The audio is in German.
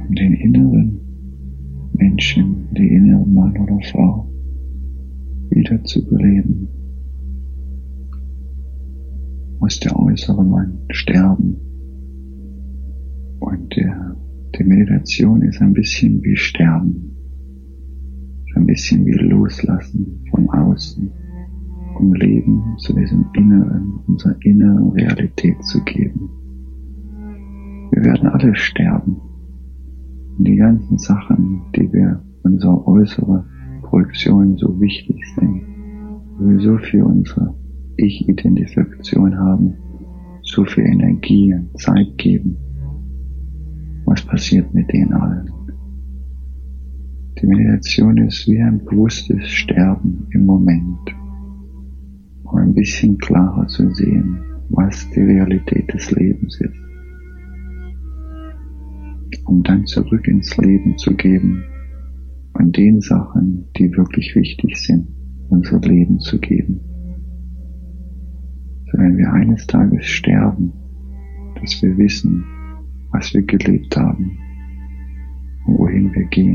um den inneren Menschen, die innere Mann oder Frau wieder zu beleben, muss der äußere Mann sterben. Und die Meditation ist ein bisschen wie Sterben, ist ein bisschen wie Loslassen vom Außen, um Leben zu diesem Inneren, unserer inneren Realität zu geben. Wir werden alle sterben. Und die ganzen Sachen, die wir unsere äußere Projektion so wichtig sind, wo wir so viel unsere Ich-Identifikation haben, so viel Energie und Zeit geben. Was passiert mit denen allen? Die Meditation ist wie ein bewusstes Sterben im Moment, um ein bisschen klarer zu sehen, was die Realität des Lebens ist. Um dann zurück ins Leben zu geben und den Sachen, die wirklich wichtig sind, unser Leben zu geben. So wenn wir eines Tages sterben, dass wir wissen, was wir gelebt haben und wohin wir gehen.